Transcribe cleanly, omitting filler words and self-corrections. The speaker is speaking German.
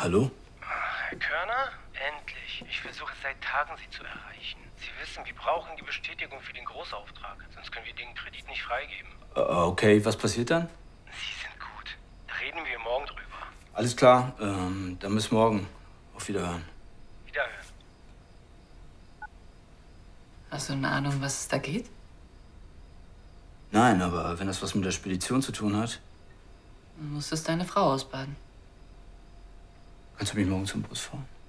Hallo? Herr Körner? Endlich. Ich versuche seit Tagen, Sie zu erreichen. Sie wissen, wir brauchen die Bestätigung für den Großauftrag. Sonst können wir den Kredit nicht freigeben. Okay, was passiert dann? Sie sind gut. Da reden wir morgen drüber. Alles klar, dann bis morgen. Auf Wiederhören. Wiederhören. Hast du eine Ahnung, was es da geht? Nein, aber wenn das was mit der Spedition zu tun hat, Du musstest deine Frau ausbaden. kannst du mich morgen zum Bus fahren?